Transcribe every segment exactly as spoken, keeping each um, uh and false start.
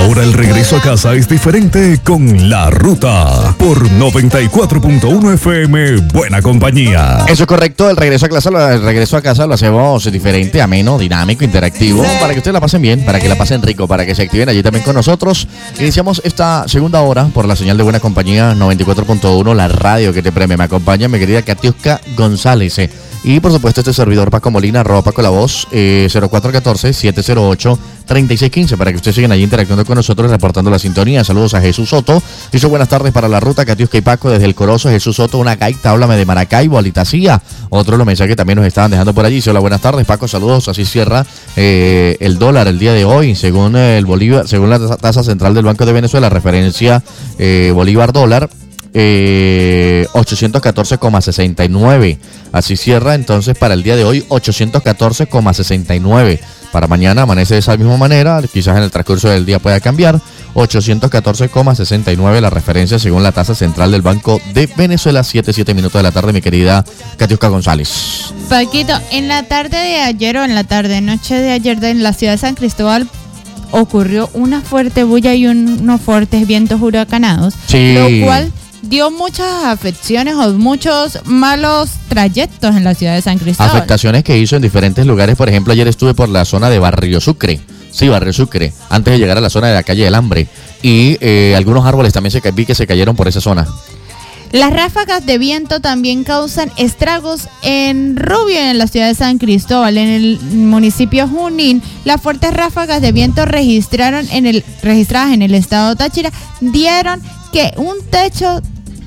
Ahora el regreso a casa es diferente con La Ruta por noventa y cuatro punto uno F M, Buena Compañía. Eso es correcto, el regreso a casa, el regreso a casa lo hacemos diferente, ameno, dinámico, interactivo, para que ustedes la pasen bien, para que la pasen rico, para que se activen allí también con nosotros. Iniciamos esta segunda hora por la señal de Buena Compañía noventa y cuatro punto uno, la radio que te premia. Me acompaña mi querida Katiuska González. Eh. Y por supuesto este servidor Paco Molina, arroba Paco la Voz, eh, cero cuatro uno cuatro, siete cero ocho, tres seis uno cinco, para que ustedes sigan allí interactuando con nosotros, reportando la sintonía. Saludos a Jesús Soto. Dice buenas tardes para La Ruta, Katiuska y Paco desde el Corozo. Jesús Soto, una gaita, háblame de Maracaibo, Alitacía. Otro de los mensajes que también nos estaban dejando por allí. Dice hola, buenas tardes Paco, saludos. Así cierra eh, el dólar el día de hoy, según el Bolívar, según la tasa central del Banco de Venezuela, referencia eh, Bolívar dólar. Eh, ochocientos catorce coma sesenta y nueve. Así cierra entonces para el día de hoy ochocientos catorce coma sesenta y nueve. Para mañana amanece de esa misma manera, quizás en el transcurso del día pueda cambiar. ochocientos catorce coma sesenta y nueve la referencia según la tasa central del Banco de Venezuela. siete, siete minutos de la tarde, mi querida Katiuska González. Paquito, en la tarde de ayer o en la tarde, noche de ayer en la ciudad de San Cristóbal ocurrió una fuerte bulla y un, unos fuertes vientos huracanados, sí. Lo cual dio muchas afecciones o muchos malos trayectos en la ciudad de San Cristóbal. Afectaciones que hizo en diferentes lugares. Por ejemplo, ayer estuve por la zona de Barrio Sucre. Sí, Barrio Sucre, antes de llegar a la zona de la calle del Hambre. Y eh, algunos árboles también se vi que se cayeron por esa zona. Las ráfagas de viento también causan estragos en Rubio, en la ciudad de San Cristóbal. En el municipio Junín, las fuertes ráfagas de viento registraron en el, registradas en el estado Táchira dieron que un techo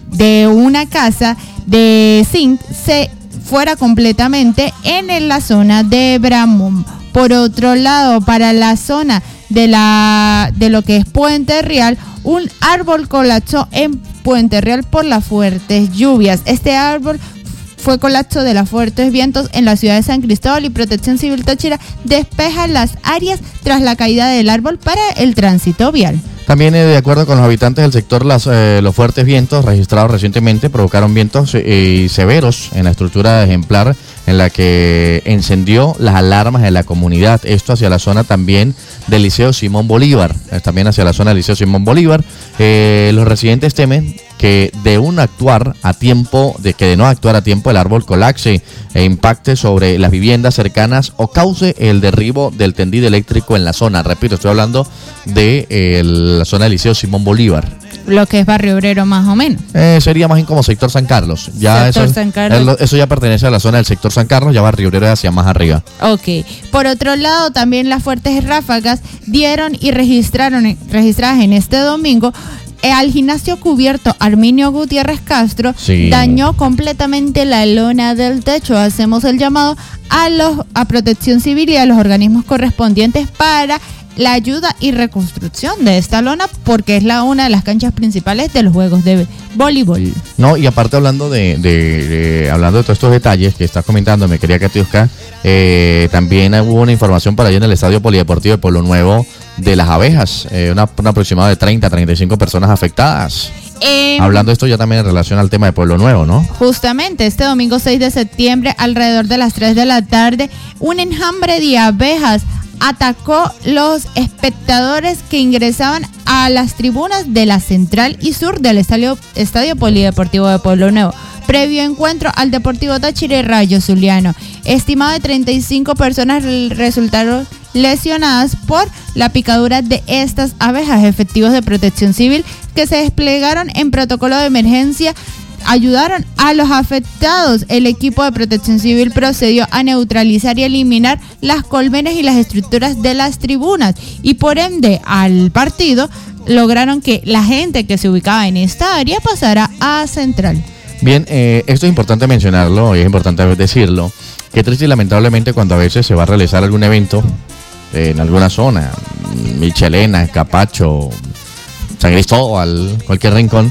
de una casa de zinc se fuera completamente en la zona de Bramón. Por otro lado, para la zona de la de lo que es Puente Real, un árbol colapsó en Puente Real por las fuertes lluvias. Este árbol fue colapso de los fuertes vientos en la ciudad de San Cristóbal y Protección Civil Táchira despeja las áreas tras la caída del árbol para el tránsito vial. También, eh, de acuerdo con los habitantes del sector, las, eh, los fuertes vientos registrados recientemente provocaron vientos eh, severos en la estructura ejemplar en la que encendió las alarmas de la comunidad. Esto hacia la zona también del Liceo Simón Bolívar, eh, también hacia la zona del Liceo Simón Bolívar. Eh, los residentes temen que de un actuar a tiempo, de que de no actuar a tiempo el árbol colapse e impacte sobre las viviendas cercanas o cause el derribo del tendido eléctrico en la zona. Repito, estoy hablando de eh, la zona del Liceo Simón Bolívar. Lo que es Barrio Obrero más o menos. Eh, sería más bien como sector San Carlos. Ya sector eso, San Carlos. Eso ya pertenece a la zona del sector San Carlos, ya Barrio Obrero hacia más arriba. Ok. Por otro lado, también las fuertes ráfagas dieron y registraron registradas en este domingo al gimnasio cubierto Arminio Gutiérrez Castro. Sí. Dañó completamente la lona del techo. Hacemos el llamado a los a Protección Civil y a los organismos correspondientes para la ayuda y reconstrucción de esta lona, porque es la una de las canchas principales de los juegos de voleibol. No, y aparte hablando de, de, de hablando de todos estos detalles que estás comentando, me quería Katiuska, eh, también hubo una información por allá en el Estadio Polideportivo de Pueblo Nuevo de las abejas, eh, una, una aproximado de treinta a treinta y cinco personas afectadas. Eh, Hablando de esto ya también en relación al tema de Pueblo Nuevo, ¿no? Justamente, este domingo seis de septiembre, alrededor de las tres de la tarde, un enjambre de abejas atacó los espectadores que ingresaban a las tribunas de la central y sur del estadio, estadio Polideportivo de Pueblo Nuevo, previo encuentro al Deportivo Táchira y Rayo Zuliano. Estimado de treinta y cinco personas resultaron lesionadas por la picadura de estas abejas. Efectivos de Protección Civil que se desplegaron en protocolo de emergencia ayudaron a los afectados. El equipo de Protección Civil procedió a neutralizar y eliminar las colmenas y las estructuras de las tribunas y por ende al partido lograron que la gente que se ubicaba en esta área pasara a central. Bien, eh, esto es importante mencionarlo y es importante decirlo, que triste y lamentablemente cuando a veces se va a realizar algún evento eh, en alguna zona, Michelena, Capacho, San Cristóbal, cualquier rincón,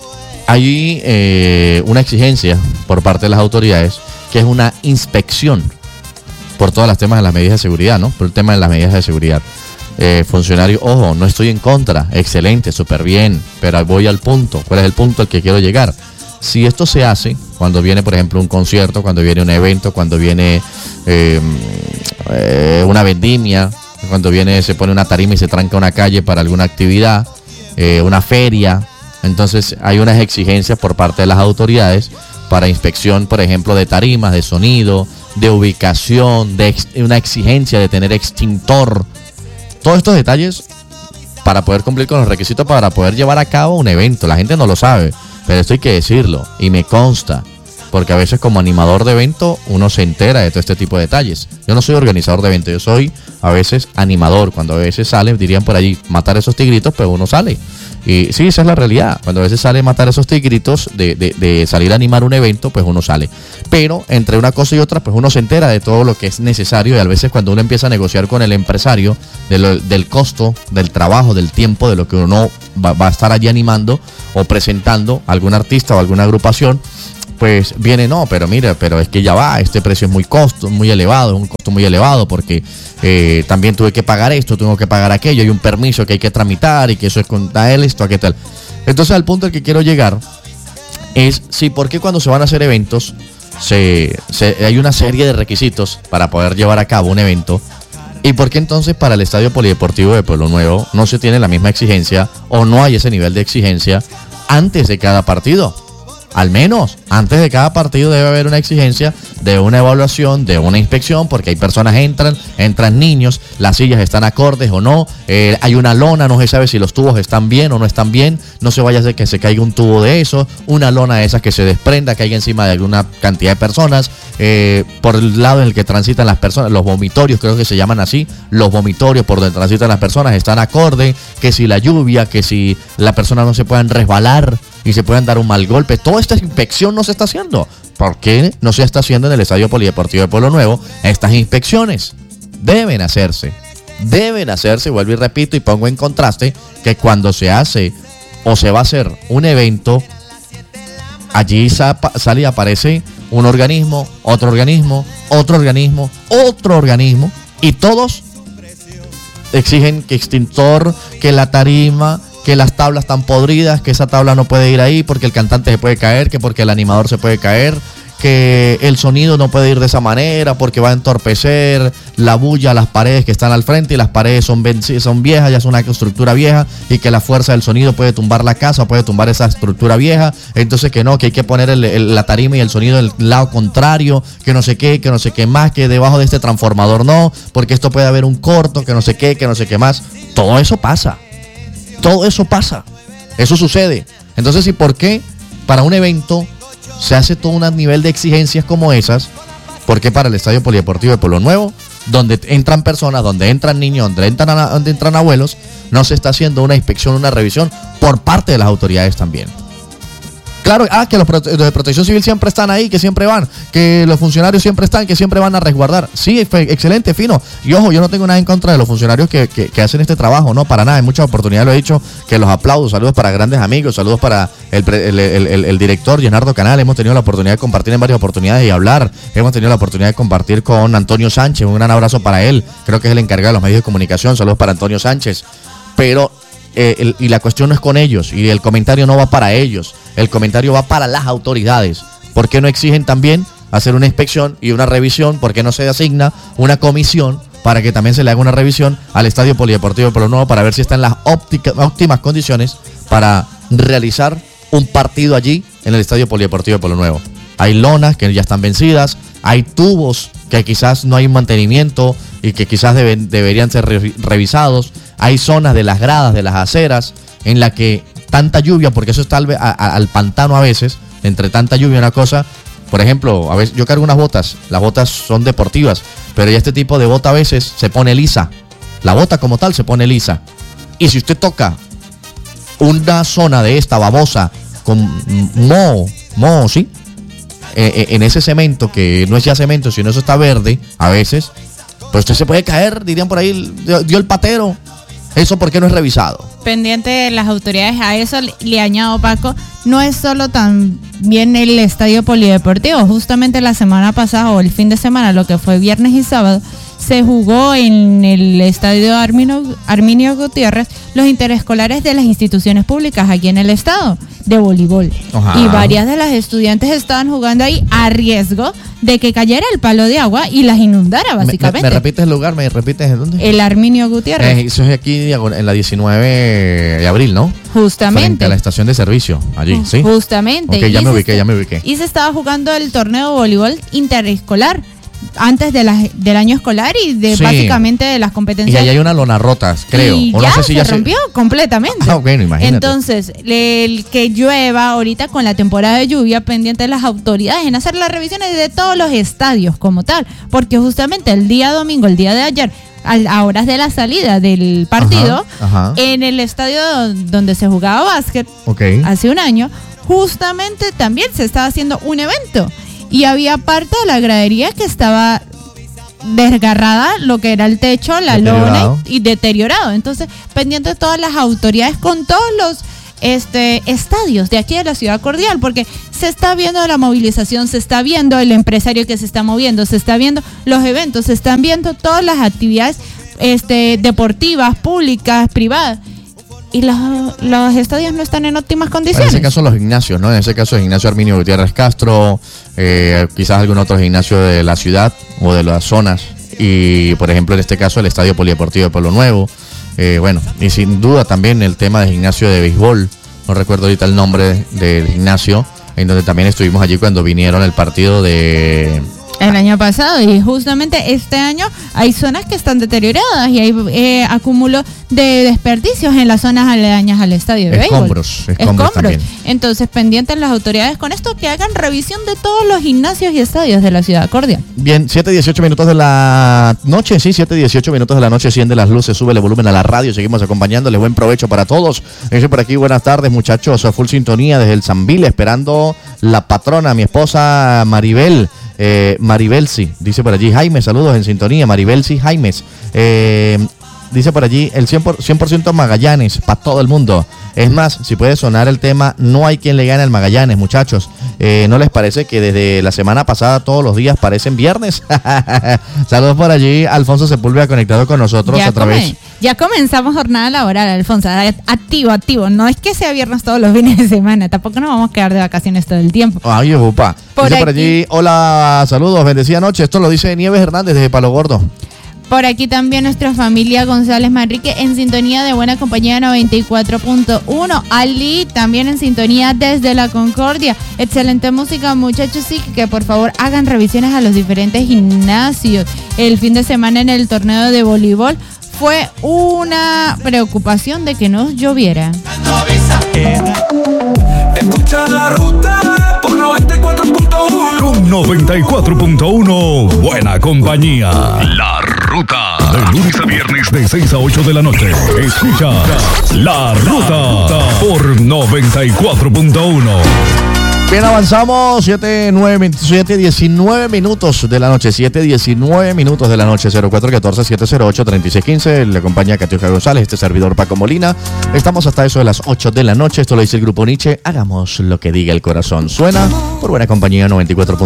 hay eh, una exigencia por parte de las autoridades que es una inspección por todos los temas de las medidas de seguridad, ¿no? Por el tema de las medidas de seguridad. Eh, funcionario, ojo, no estoy en contra, excelente, súper bien, pero voy al punto. ¿Cuál es el punto al que quiero llegar? Si esto se hace cuando viene, por ejemplo, un concierto, cuando viene un evento, cuando viene eh, eh, una vendimia, cuando viene, se pone una tarima y se tranca una calle para alguna actividad, eh, una feria. Entonces hay unas exigencias por parte de las autoridades para inspección, por ejemplo, de tarimas, de sonido, de ubicación, de ex, una exigencia de tener extintor. Todos estos detalles para poder cumplir con los requisitos para poder llevar a cabo un evento. La gente no lo sabe, pero esto hay que decirlo y me consta, porque a veces como animador de evento uno se entera de todo este tipo de detalles. Yo no soy organizador de evento, yo soy a veces animador. Cuando a veces sale, dirían por allí, matar esos tigritos, pues uno sale. Y sí, esa es la realidad. Cuando a veces sale matar esos tigritos de, de, de salir a animar un evento, pues uno sale. Pero entre una cosa y otra, pues uno se entera de todo lo que es necesario, y a veces cuando uno empieza a negociar con el empresario de lo, del costo, del trabajo, del tiempo, de lo que uno va, va a estar allí animando o presentando a algún artista o alguna agrupación, pues viene, no, pero mira, pero es que ya va, este precio es muy costo, muy elevado, es un costo muy elevado porque eh, también tuve que pagar esto, tengo que pagar aquello, hay un permiso que hay que tramitar y que eso es con a él, esto, a qué tal. Entonces al punto al que quiero llegar es, sí, ¿por qué cuando se van a hacer eventos se, se, hay una serie de requisitos para poder llevar a cabo un evento? ¿Y por qué entonces para el Estadio Polideportivo de Pueblo Nuevo no se tiene la misma exigencia o no hay ese nivel de exigencia antes de cada partido? Al menos antes de cada partido debe haber una exigencia de una evaluación, de una inspección, porque hay personas que entran, entran niños, las sillas están acordes o no, eh, hay una lona, no se sabe si los tubos están bien o no están bien, no se vaya a hacer que se caiga un tubo de eso, una lona de esas que se desprenda, caiga encima de alguna cantidad de personas, eh, por el lado en el que transitan las personas, los vomitorios, creo que se llaman así, los vomitorios por donde transitan las personas están acorde, que si la lluvia, que si la persona no se puedan resbalar y se puedan dar un mal golpe. Toda esta inspección no se está haciendo. ¿Por qué no se está haciendo en el Estadio Polideportivo de Pueblo Nuevo? Estas inspecciones deben hacerse. Deben hacerse, vuelvo y repito y pongo en contraste, que cuando se hace o se va a hacer un evento, allí sale y aparece un organismo, otro organismo, otro organismo, otro organismo, y todos exigen que extintor, que la tarima, que las tablas están podridas, que esa tabla no puede ir ahí porque el cantante se puede caer, que porque el animador se puede caer, que el sonido no puede ir de esa manera porque va a entorpecer la bulla a las paredes que están al frente, y las paredes son, son viejas, ya es una estructura vieja, y que la fuerza del sonido puede tumbar la casa, puede tumbar esa estructura vieja, entonces que no, que hay que poner el, el, la tarima y el sonido del lado contrario, que no sé qué, que no sé qué más, que debajo de este transformador no, porque esto puede haber un corto, que no sé qué, que no sé qué más. Todo eso pasa. Todo eso pasa, eso sucede. Entonces, ¿y por qué para un evento se hace todo un nivel de exigencias como esas? ¿Por qué para el Estadio Polideportivo de Pueblo Nuevo, donde entran personas, donde entran niños, donde entran, donde entran abuelos, no se está haciendo una inspección, una revisión por parte de las autoridades también? Claro, ah, que los de Protección Civil siempre están ahí, que siempre van, que los funcionarios siempre están, que siempre van a resguardar. Sí, excelente, fino. Y ojo, yo no tengo nada en contra de los funcionarios que, que, que hacen este trabajo, no, para nada. En muchas oportunidades lo he dicho, que los aplaudo. Saludos para grandes amigos, saludos para el, el, el, el, el director Leonardo Canal. Hemos tenido la oportunidad de compartir en varias oportunidades y hablar. Hemos tenido la oportunidad de compartir con Antonio Sánchez. Un gran abrazo para él. Creo que es el encargado de los medios de comunicación. Saludos para Antonio Sánchez. Pero Eh, el, y la cuestión no es con ellos, y el comentario no va para ellos, el comentario va para las autoridades. ¿Por qué no exigen también hacer una inspección y una revisión? ¿Por qué no se asigna una comisión para que también se le haga una revisión al Estadio Polideportivo de Pueblo Nuevo para ver si está en las óptica, óptimas condiciones para realizar un partido allí en el Estadio Polideportivo de Pueblo Nuevo? Hay lonas que ya están vencidas, hay tubos que quizás no hay mantenimiento y que quizás deben, deberían ser re revisados. Hay zonas de las gradas, de las aceras, en la que tanta lluvia, porque eso está al, a, al pantano a veces, entre tanta lluvia una cosa. Por ejemplo, a veces yo cargo unas botas, las botas son deportivas, pero ya este tipo de bota a veces se pone lisa. La bota como tal se pone lisa. Y si usted toca una zona de esta babosa con moho, moho, ¿sí? Eh, en ese cemento, que no es ya cemento, sino eso está verde, a veces, pues usted se puede caer, dirían por ahí, dio, dio el patero. ¿Eso por qué no es revisado? Pendiente de las autoridades. A eso le añado, Paco, no es solo también el Estadio Polideportivo. Justamente la semana pasada o el fin de semana, lo que fue viernes y sábado, se jugó en el Estadio Arminio, Arminio Gutiérrez los interescolares de las instituciones públicas aquí en el estado. de voleibol. Ajá. Y varias de las estudiantes estaban jugando ahí a riesgo de que cayera el palo de agua y las inundara, básicamente. ¿Me, me, me repites el lugar? ¿Me repites el dónde? El Arminio Gutiérrez. Eh, eso es aquí en la diecinueve de abril, ¿no? Justamente. Frente a la estación de servicio, allí, ¿sí? Justamente. Ok, ya Y me se ubiqué, está- ya me ubiqué. Y se estaba jugando el torneo de voleibol interescolar antes de la- del año escolar y de Sí. básicamente de las Y competencias. ahí hay una lona rota, creo. Y O ya no sé si se ya rompió completamente. Ah, bueno, imagínate. Entonces, el que llueva ahorita con la temporada de lluvia, pendiente de las autoridades en hacer las revisiones de todos los estadios como tal, porque justamente el día domingo, el día de ayer, al- a horas de la salida del partido, Ajá, ajá. en el estadio donde se jugaba básquet Ok. hace un año, justamente también se estaba haciendo un evento y había parte de la gradería que estaba desgarrada, lo que era el techo, la Deteriorado. lona y, y deteriorado. Entonces, pendiente de todas las autoridades con todos los este estadios de aquí de la Ciudad Cordial, porque se está viendo la movilización, se está viendo el empresario que se está moviendo, se está viendo los eventos, se están viendo todas las actividades este deportivas, públicas, privadas. Y los, los estadios no están en óptimas En condiciones. ese caso los gimnasios, ¿no? En ese caso el gimnasio Arminio Gutiérrez Castro, eh, quizás algún otro gimnasio de la ciudad o de las zonas. Y por ejemplo en este caso el Estadio Polideportivo de Pueblo Nuevo. Eh, bueno, y sin duda también el tema del gimnasio de béisbol. No recuerdo ahorita el nombre del gimnasio, en donde también estuvimos allí cuando vinieron el partido de... El año pasado, y justamente este año hay zonas que están deterioradas y hay eh, acúmulo de desperdicios en las zonas aledañas al estadio de béisbol. Escombros, escombros también. Entonces, pendientes las autoridades con esto, que hagan revisión de todos los gimnasios y estadios de la Ciudad Cordial. Bien, siete dieciocho minutos de la noche, sí, siete dieciocho minutos de la noche, enciende las luces, sube el volumen a la radio, seguimos acompañándole, buen provecho para todos. Dice por aquí, buenas tardes muchachos, a full sintonía desde el Sambil, esperando la patrona, mi esposa Maribel, eh, Maribel sí, dice por allí, Jaime, saludos en sintonía, Maribel sí, Jaimes, eh, dice por allí, el cien por ciento Magallanes, para todo el mundo. Es más, si puede sonar el tema, no hay quien le gane al Magallanes, muchachos. Eh, ¿No les parece que desde la semana pasada todos los días parecen viernes? Saludos por allí, Alfonso Sepúlveda conectado con nosotros Ya, a través... come- ya comenzamos jornada laboral, Alfonso. Activo, activo. No es que sea viernes todos los fines de semana. Tampoco nos vamos a quedar de vacaciones todo el tiempo. Ay, upa. Por Dice por aquí. allí, hola, saludos, bendecida noche. Esto lo dice Nieves Hernández desde Palo Gordo. Por aquí también nuestra familia González Manrique en sintonía de Buena Compañía noventa y cuatro punto uno. Ali también en sintonía desde La Concordia. Excelente música, muchachos. Sí, que por favor hagan revisiones a los diferentes gimnasios. El fin de semana en el torneo de voleibol fue una preocupación de que no lloviera. Escucha la ruta por noventa y cuatro punto uno. Con noventa y cuatro punto uno, buena compañía. La Ruta. De lunes a viernes de seis a ocho de la noche. Escucha La Ruta por noventa y cuatro punto uno. Bien, avanzamos, siete diecinueve minutos de la noche, siete diecinueve minutos de la noche, cero cuatro uno cuatro, siete cero ocho, tres seis uno cinco, le acompaña Catiuja González, este servidor Paco Molina. Estamos hasta eso de las ocho de la noche, esto lo dice el Grupo Nietzsche, hagamos lo que diga el corazón. Suena por Buena Compañía noventa y cuatro punto uno.